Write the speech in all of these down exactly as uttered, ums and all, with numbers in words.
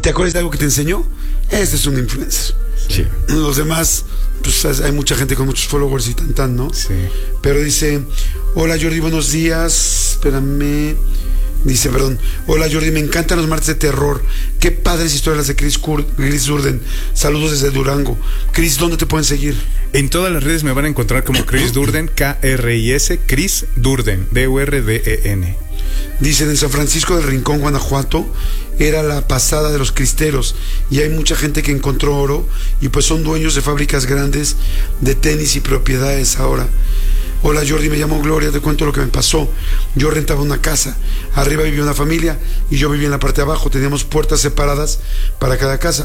te acuerdas de algo que te enseñó, este es un influencer. Sí. Los demás, pues hay mucha gente con muchos followers y tan tan, ¿no? Sí. Pero dice, hola Jordi, buenos días. Espérame. Dice, perdón. Hola Jordi, me encantan los martes de terror. Qué padres historias las de Chris, Cur Chris Durden. Saludos desde Durango. Chris, ¿dónde te pueden seguir? En todas las redes me van a encontrar como Chris Durden, K R I S, Chris Durden, D U R D E N. Dicen, en San Francisco del Rincón, Guanajuato, era la pasada de los cristeros y hay mucha gente que encontró oro y pues son dueños de fábricas grandes de tenis y propiedades ahora. Hola Jordi, me llamo Gloria, te cuento lo que me pasó. Yo rentaba una casa, arriba vivía una familia y yo vivía en la parte de abajo, teníamos puertas separadas para cada casa.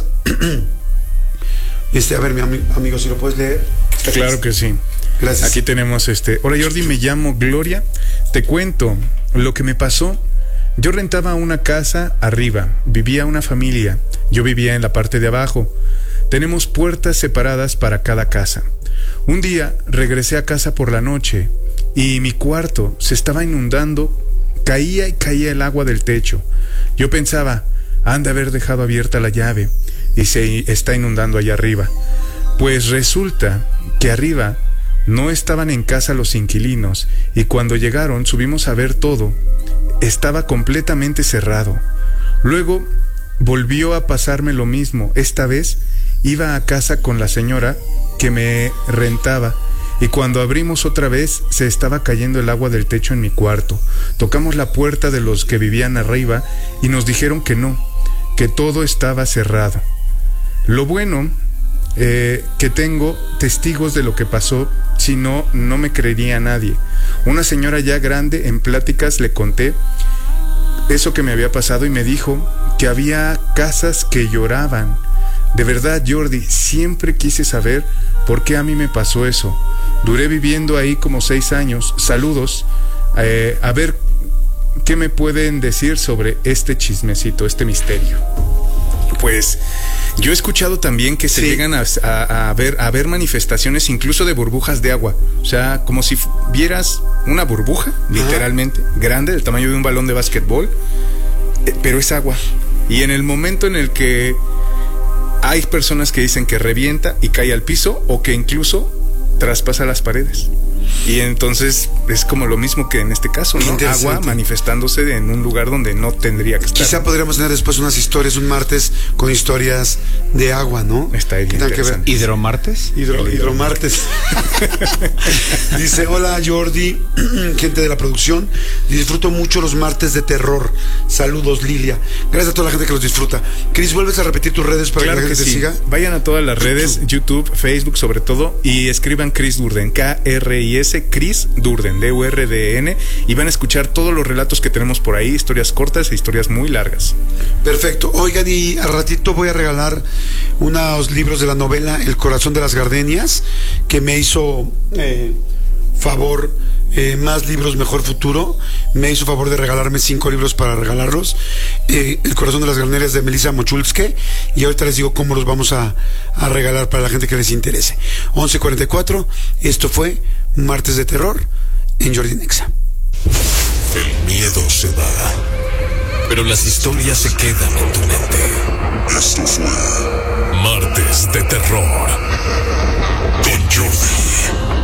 Este, a ver, mi ami amigo, si lo puedes leer. Claro que sí. Gracias. Aquí tenemos este. Hola Jordi, me llamo Gloria. Te cuento lo que me pasó. Yo rentaba una casa arriba, vivía una familia. Yo vivía en la parte de abajo. Tenemos puertas separadas para cada casa. Un día regresé a casa por la noche y mi cuarto se estaba inundando. Caía y caía el agua del techo. Yo pensaba, han de haber dejado abierta la llave y se está inundando allá arriba. Pues resulta que arriba no estaban en casa los inquilinos y cuando llegaron subimos a ver todo. Estaba completamente cerrado. Luego volvió a pasarme lo mismo. Esta vez iba a casa con la señora que me rentaba y cuando abrimos otra vez se estaba cayendo el agua del techo en mi cuarto. Tocamos la puerta de los que vivían arriba y nos dijeron que no, que todo estaba cerrado. Lo bueno eh, que tengo testigos de lo que pasó, si no, no me creería nadie. Una señora ya grande, en pláticas le conté eso que me había pasado y me dijo que había casas que lloraban. De verdad, Jordi, siempre quise saber por qué a mí me pasó eso. Duré viviendo ahí como seis años. Saludos. Eh, a ver, ¿qué me pueden decir sobre este chismecito, este misterio? Pues yo he escuchado también que se sí. llegan a, a, a, ver, a ver manifestaciones incluso de burbujas de agua. O sea, como si vieras una burbuja, literalmente, ah. grande, del tamaño de un balón de básquetbol, eh, pero es agua. Y en el momento en el que hay personas que dicen que revienta y cae al piso o que incluso traspasa las paredes. Y entonces es como lo mismo que en este caso, ¿no? Agua manifestándose en un lugar donde no tendría que estar. Quizá podríamos tener después unas historias, un martes con historias de agua, ¿no? Está ahí. ¿Hidromartes? Hidro, hidromartes. Dice, hola Jordi, gente de la producción, disfruto mucho los martes de terror. Saludos, Lilia. Gracias a toda la gente que los disfruta. Chris, ¿vuelves a repetir tus redes para claro que la gente que sí. te siga? Vayan a todas las redes, YouTube, Facebook sobre todo, y escriban Chris Durden, K R I S, Chris Durden, D U R D E N, y van a escuchar todos los relatos que tenemos por ahí, historias cortas e historias muy largas. Perfecto. Oigan, y al ratito voy a regalar unos libros de la novela El corazón de las gardenias, que me hizo eh, favor, eh, Más libros, mejor futuro, me hizo favor de regalarme cinco libros para regalarlos. eh, El corazón de las gardenias de Melissa Mochulske, y ahorita les digo cómo los vamos a, a regalar para la gente que les interese. once cuarenta y cuatro, esto fue Martes de Terror en Jordi Nexa. El miedo se va, pero las historias se quedan en tu mente. Esto fue Martes de Terror con Jordi.